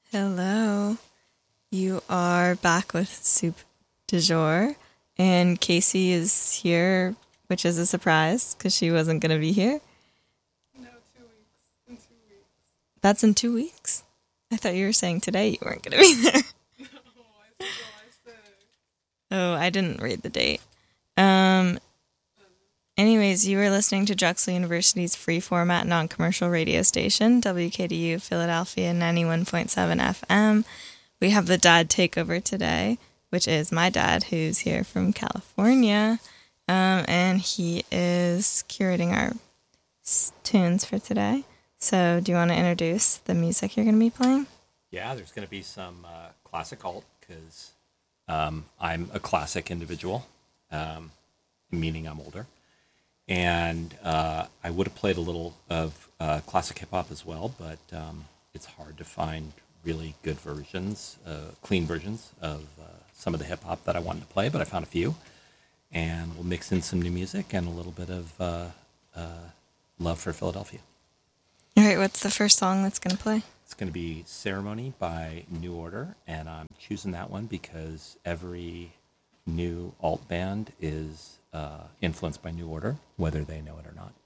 Hello. You are back with Soup du Jour, and Casey is here, which is a surprise because she wasn't going to be here. No, 2 weeks. In 2 weeks. That's in 2 weeks? I thought you were saying today you weren't going to be there. No, I said July 6th. Oh, I didn't read the date. Anyways, you were listening to Drexel University's free format non-commercial radio station, WKDU Philadelphia 91.7 FM. We have the dad takeover today, which is my dad, who's here from California, and he is curating our tunes for today. So do you want to introduce the music you're going to be playing? Yeah, there's going to be some classic alt, because I'm a classic individual, meaning I'm older. And I would have played a little of classic hip-hop as well, but it's hard to find really good versions, clean versions of some of the hip-hop that I wanted to play, but I found a few. And we'll mix in some new music and a little bit of love for Philadelphia. All right, what's the first song that's going to play? It's going to be Ceremony by New Order, and I'm choosing that one because every new alt band is influenced by New Order, whether they know it or not.